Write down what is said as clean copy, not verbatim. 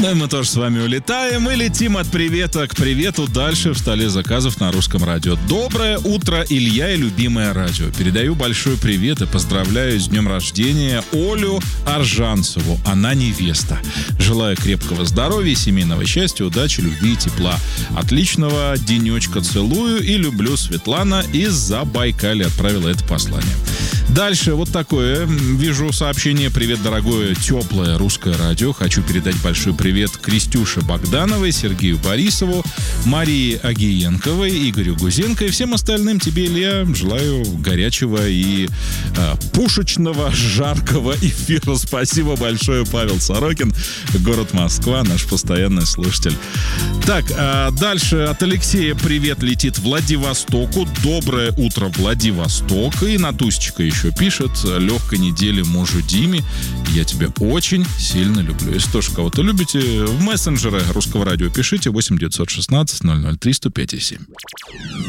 Ну и мы тоже с вами улетаем и летим от привета к привету дальше в столе заказов на Русском радио. Доброе утро, Илья и любимое радио. Передаю большой привет и поздравляю с днем рождения Олю Аржанцеву. Она невеста. Желаю крепкого здоровья, семейного счастья, удачи, любви и тепла. Отличного денечка, целую и люблю. Светлана из Забайкалья отправила это послание. Дальше вот такое. Вижу сообщение. Привет, дорогое, теплое русское радио. Хочу передать большой привет Крестюше Богдановой, Сергею Борисову, Марии Агиенковой, Игорю Гузенко и всем остальным. Тебе, Илья, желаю горячего и пушечного, жаркого эфира. Спасибо большое, Павел Сорокин, город Москва, наш постоянный слушатель. Так, дальше от Алексея привет летит Владивостоку. Доброе утро, Владивосток. И Натусечка еще пишет: легкой недели мужу Диме. Я тебя очень сильно люблю. Если тоже кого-то любите, в мессенджеры Русского радио пишите 8 916 003 105 7.